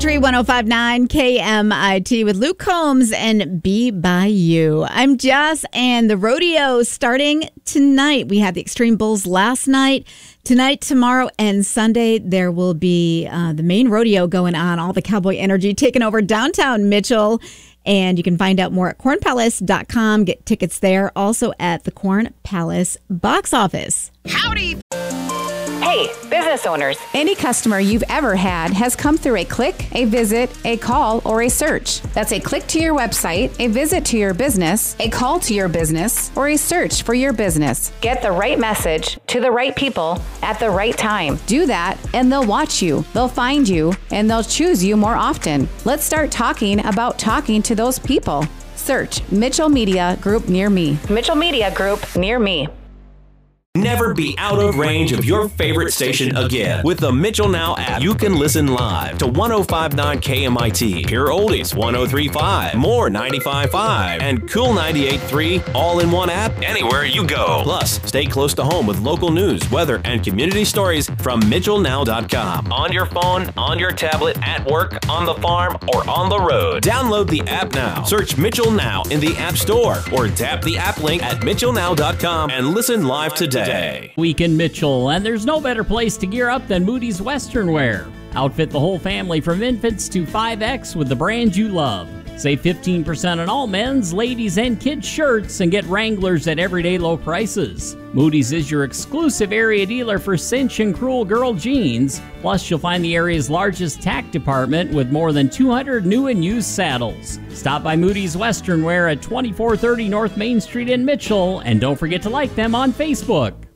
Tree 105.9 KMIT with Luke Combs and Be By You. I'm Jess, and the rodeo starting tonight. We had the Extreme Bulls last night. Tonight, tomorrow, and Sunday, there will be the main rodeo going on. All the cowboy energy taking over downtown Mitchell. And you can find out more at cornpalace.com. Get tickets there. Also at the Corn Palace box office. Howdy! Hey, business owners. Any customer you've ever had has come through a click, a visit, a call, or a search. That's a click to your website, a visit to your business, a call to your business, or a search for your business. Get the right message to the right people at the right time. Do that, and they'll watch you, they'll find you, and they'll choose you more often. Let's start talking about talking to those people. Search Mitchell Media Group near me. Mitchell Media Group near me. Never be out of range of your favorite station again. With the Mitchell Now app, you can listen live to 105.9 KMIT, Pure Oldies 103.5, More 95.5, and Cool 98.3, all in one app anywhere you go. Plus, stay close to home with local news, weather, and community stories from MitchellNow.com. On your phone, on your tablet, at work, on the farm, or on the road. Download the app now. Search Mitchell Now in the App Store or tap the app link at MitchellNow.com and listen live today. Week in Mitchell, and there's no better place to gear up than Moody's Western Wear. Outfit the whole family from infants to 5X with the brand you love. Save 15% on all men's, ladies, and kids' shirts and get Wranglers at everyday low prices. Moody's is your exclusive area dealer for cinch and Cruel Girl jeans. Plus, you'll find the area's largest tack department with more than 200 new and used saddles. Stop by Moody's Western Wear at 2430 North Main Street in Mitchell, and don't forget to like them on Facebook.